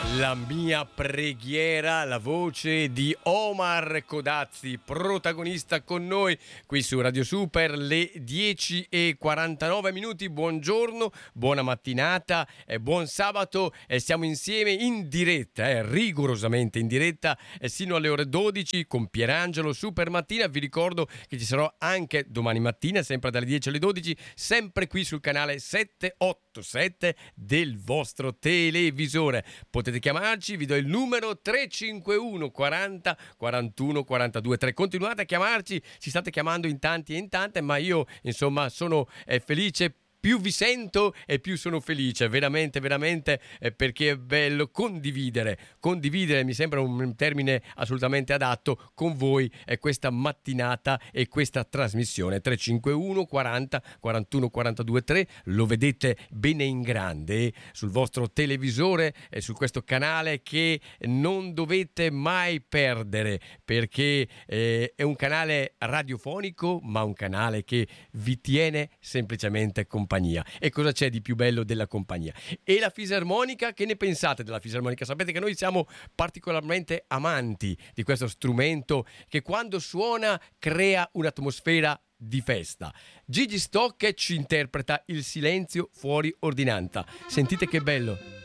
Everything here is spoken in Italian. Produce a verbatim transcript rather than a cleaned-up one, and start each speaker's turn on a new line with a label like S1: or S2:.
S1: La mia preghiera, la voce di Omar Codazzi, protagonista con noi qui su Radio Super, le dieci e quarantanove minuti. Buongiorno, buona mattinata e buon sabato. E siamo insieme in diretta, eh, rigorosamente in diretta, eh, sino alle ore dodici con Pierangelo Super Mattina. Vi ricordo che ci sarò anche domani mattina, sempre dalle dieci alle dodici, sempre qui sul canale settecentoottantasette del vostro televisore. Potete chiamarci, vi do il numero tre cinque uno quaranta quarantuno quarantadue tre. Continuate a chiamarci, ci state chiamando in tanti e in tante, ma io insomma sono eh, felice. Più vi sento e più sono felice, veramente, veramente, eh, perché è bello condividere. Condividere mi sembra un termine assolutamente adatto con voi eh, questa mattinata e questa trasmissione. tre cinque uno quaranta quarantuno quarantadue tre, lo vedete bene in grande eh, sul vostro televisore e eh, su questo canale che non dovete mai perdere, perché eh, è un canale radiofonico, ma un canale che vi tiene semplicemente compagnia. E cosa c'è di più bello della compagnia? E la fisarmonica, che ne pensate della fisarmonica? Sapete che noi siamo particolarmente amanti di questo strumento che quando suona crea un'atmosfera di festa. Gigi Stock ci interpreta Il silenzio fuori ordinanza. Sentite che bello.